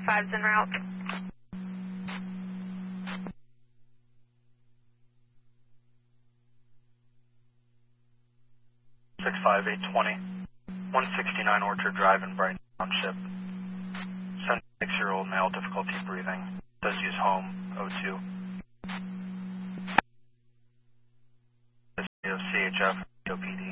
5's en route. 65820, 169 Orchard Drive in Brighton Township. 76-year-old male, difficulty breathing. Does use home, O2. History of CHF, OPD.